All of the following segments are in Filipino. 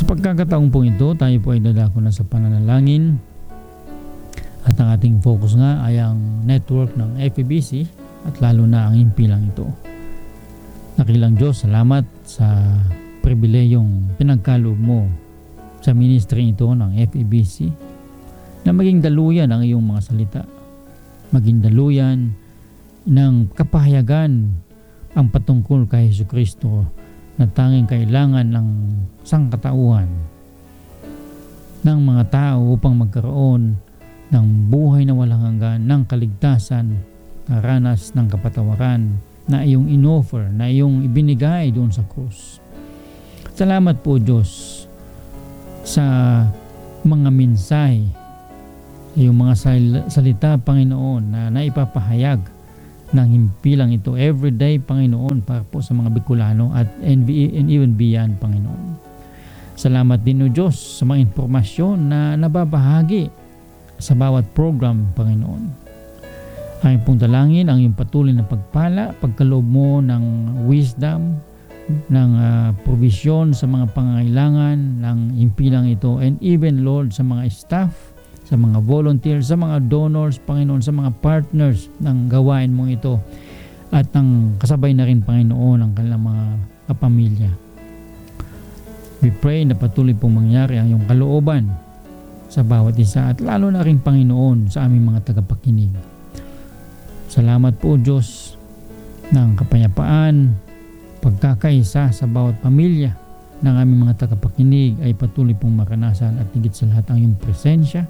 Sa pagkakataong po ito, tayo po ay dadako na sa pananalangin. At ang ating focus nga ay ang network ng FEBC at lalo na ang impilang ito. Nakilang Diyos, salamat sa pribilehong pinagkaloob mo sa ministry ito ng FEBC na maging daluyan ang iyong mga salita. Maging daluyan ng kapahayagan ang patungkol kay Jesucristo na tanging kailangan ng sangkatauhan ng mga tao upang magkaroon ng buhay na walang hanggan, ng kaligtasan, ranas ng kapatawaran na iyong inoffer, na iyong ibinigay doon sa krus. Salamat po Diyos sa mga mensahe, iyong mga salita Panginoon na naipapahayag ng himpilang ito everyday Panginoon para po sa mga Bicolano at and even beyond Panginoon. Salamat din o Diyos sa mga impormasyon na nababahagi sa bawat program Panginoon. Aming pong dalangin ang iyong patuloy na pagpala, pagkaloob mo ng wisdom, ng provision sa mga pangangailangan ng himpilang ito, and even Lord sa mga staff, sa mga volunteers, sa mga donors Panginoon, sa mga partners ng gawain mong ito, at ng kasabay na rin Panginoon ang kanilang mga kapamilya. We pray na patuloy pong mangyari ang iyong kalooban sa bawat isa at lalo na rin Panginoon sa aming mga tagapakinig. Salamat po Diyos ng kapayapaan, pagkakaisa sa bawat pamilya ng aming mga tagapakinig ay patuloy pong maranasan at higit sa lahat ang iyong presensya.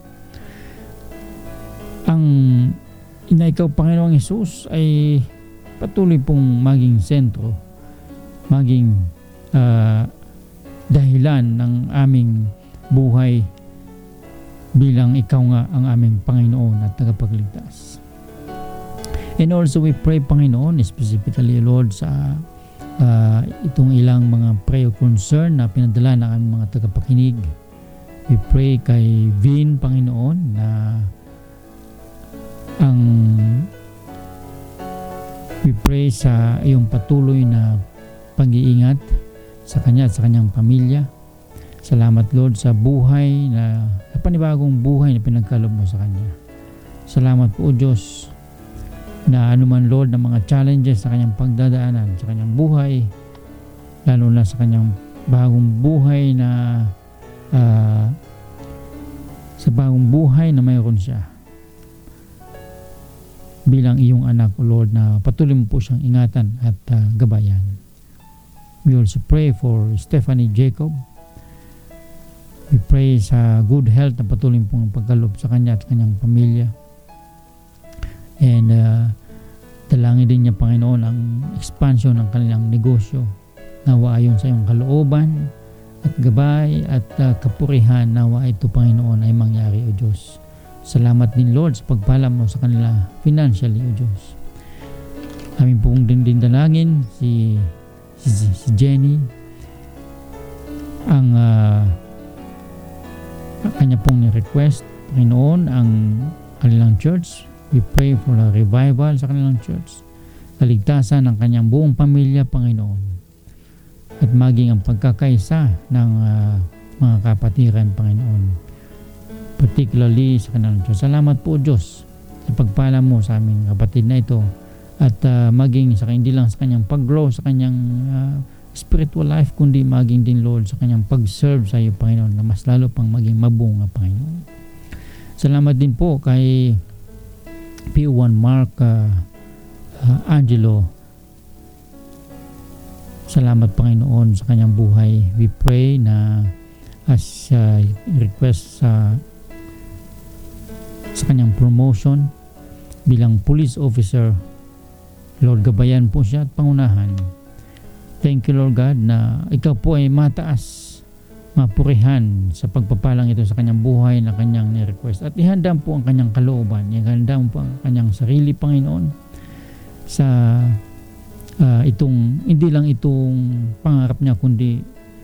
Ang Ikaw Panginoong Hesus ay patuloy pong maging sentro, maging dahilan ng aming buhay bilang ikaw nga ang aming Panginoon at tagapagligtas. And also we pray Panginoon, specifically Lord sa itong ilang mga prayer concern na pinadala ng aming mga tagapakinig. We pray kay Vin Panginoon na we pray sa iyong patuloy na pag-iingat sa kanya at sa kanyang pamilya. Salamat Lord sa buhay na sa panibagong buhay na pinagkaloob mo sa kanya. Salamat po Diyos na anuman Lord ng mga challenges sa kanyang pagdadaanan sa kanyang buhay, lalo na sa kanyang bagong buhay na sa bagong buhay na mayroon siya bilang iyong anak o Lord, na patuloy mo po siyang ingatan at gabayan. We also pray for Stephanie Jacob. We pray sa good health na patuloy pong pagkaloob sa kanya at kanyang pamilya. And dalangin din niya Panginoon ang expansion ng kanilang negosyo, nawa ayon sa iyong kalooban at gabay at kapurihan, nawa ito Panginoon ay mangyari o Diyos. Salamat din Lord sa pagpala mo sa kanila financially o Diyos. Amin pong din dalangin si Jenny, ang kanya pong request Panginoon ang kanilang church. We pray for a revival sa kanilang church, kaligtasan ng kanyang buong pamilya Panginoon, at maging ang pagkakaisa ng mga kapatiran Panginoon, particularly sa kanilang church. Salamat po Diyos sa pagpala mo sa aming kapatid na ito, at maging sa hindi lang sa kanyang pag-grow sa kanyang spiritual life, kundi maging din Lord sa kanyang pag-serve sa iyo Panginoon, na mas lalo pang maging mabunga Panginoon. Salamat din po kay P1 Mark Angelo. Salamat Panginoon sa kanyang buhay. We pray na as request sa kanyang promotion bilang police officer, Lord, gabayan po siya at pangunahan. Thank you Lord God na ikaw po ay mataas, mapurihan sa pagpapalang ito sa kanyang buhay na kanyang ni-request, at ihanda po ang kanyang kalooban, ihanda po ang kanyang sarili Panginoon sa itong hindi lang itong pangarap niya, kundi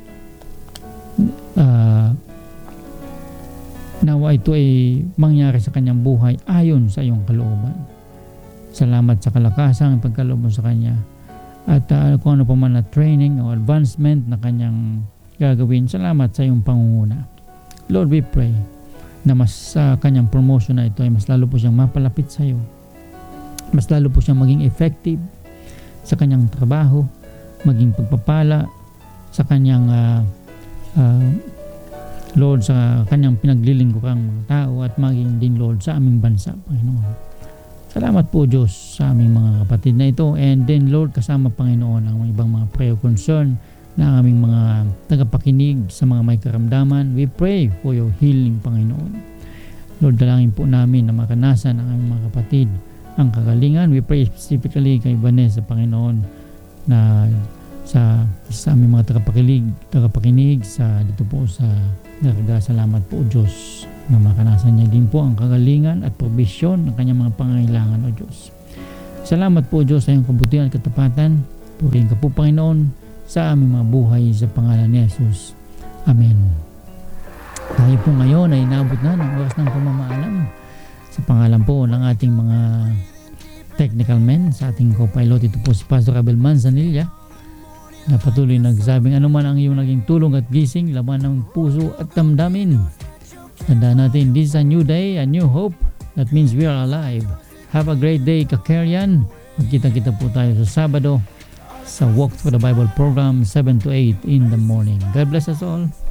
nawa ito ay mangyari sa kanyang buhay ayon sa iyong kalooban. Salamat sa kalakasan pagkaloob mo sa kanya, at kung ano pa man na training o advancement na kanyang gagawin. Salamat sa iyong pangunguna. Lord, we pray na mas sa kanyang promotion na ito ay mas lalo po siyang mapalapit sa iyo. Mas lalo po siyang maging effective sa kanyang trabaho, maging pagpapala sa kanyang Lord, sa kanyang pinaglilingkurang mga tao at maging din Lord sa aming bansa, Panginoon. Salamat po Diyos sa aming mga kapatid na ito, and then Lord, kasama Panginoon ang ibang mga prayer concern na aming mga tagapakinig sa mga may karamdaman. We pray for your healing, Panginoon. Lord, dalangin po namin na makanasan ang aming mga kapatid ang kagalingan. We pray specifically kay Vanessa, Panginoon, na sa aming mga tagapakinig sa dito po sa Darga. Salamat po Diyos na makanasan niya din po ang kagalingan at provision ng kanyang mga pangangailangan, O Diyos. Salamat po Diyos sa iyong kabutihan at katapatan. Purihin ka po Panginoon sa aming mga buhay sa pangalan ni Jesus. Amen. Tayo po ngayon ay inabot na ng oras ng pamamaalam. Sa pangalan po ng ating mga technical men, sa ating co-pilot, ito po si Pastor Abel Manzanilla, na patuloy nagsabing anuman ang iyong naging tulong at gising, laman ng puso at damdamin. Tandaan natin, this is a new day, a new hope. That means we are alive. Have a great day, Kakarian. Magkita-kita po tayo sa Sabado sa Walk Through the Bible program, 7 to 8 in the morning. God bless us all.